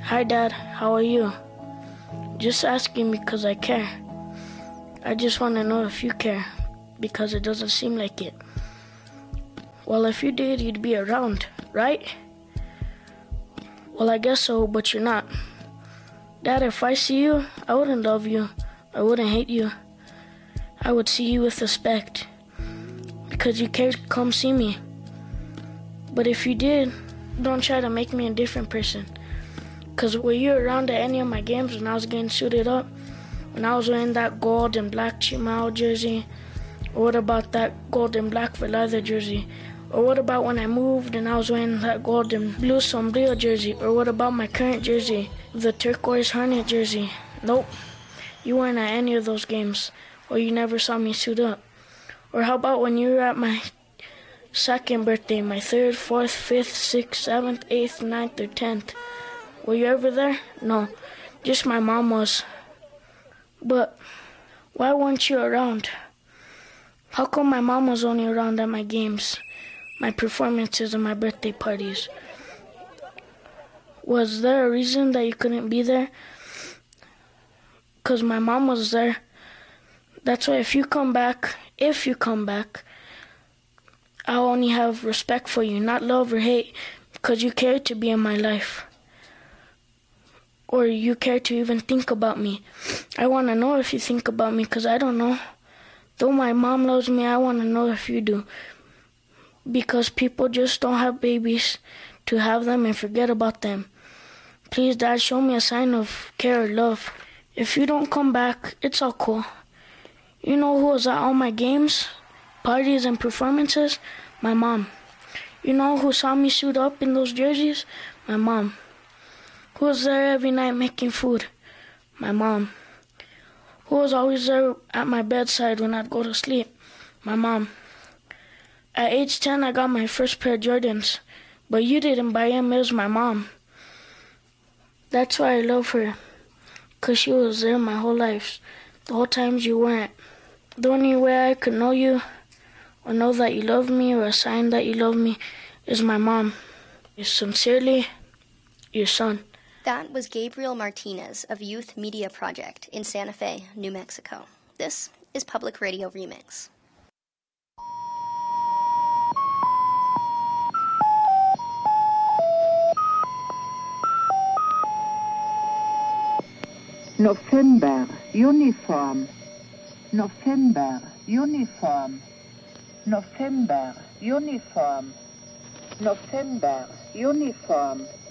Hi, Dad. How are you? Just asking because I care. I just want to know if you care, because it doesn't seem like it. Well, if you did, you'd be around, right? Well, I guess so, but you're not. Dad, if I see you, I wouldn't love you. I wouldn't hate you. I would see you with respect, because you cared to come see me. But if you did, don't try to make me a different person. Because were you around at any of my games when I was getting suited up? When I was wearing that gold and black Chimao jersey? Or what about that gold and black leather jersey? Or what about when I moved and I was wearing that gold and blue sombrero jersey? Or what about my current jersey, the turquoise Hornet jersey? Nope, you weren't at any of those games. Or you never saw me suit up. Or how about when you were at my second birthday, my 3rd, 4th, 5th, 6th, 7th, 8th, 9th, or 10th? Were you ever there? No, just my mom was. But why weren't you around? How come my mom was only around at my games, my performances, and my birthday parties? Was there a reason that you couldn't be there? 'Cause my mom was there. That's why if you come back, I'll only have respect for you, not love or hate, because you care to be in my life. Or you care to even think about me. I want to know if you think about me, because I don't know. Though my mom loves me, I want to know if you do. Because people just don't have babies to have them and forget about them. Please, Dad, show me a sign of care or love. If you don't come back, it's all cool. You know who was at all my games, parties, and performances? My mom. You know who saw me suit up in those jerseys? My mom. Who was there every night making food? My mom. Who was always there at my bedside when I'd go to sleep? My mom. At age 10, I got my first pair of Jordans, but you didn't buy them, it was my mom. That's why I love her, 'cause she was there my whole life, the whole times you weren't. The only way I could know you, or know that you love me, or a sign that you love me, is my mom. Sincerely, your son. That was Gabriel Martinez of Youth Media Project in Santa Fe, New Mexico. This is Public Radio Remix. November, uniform. November, uniform. November, uniform. November, uniform.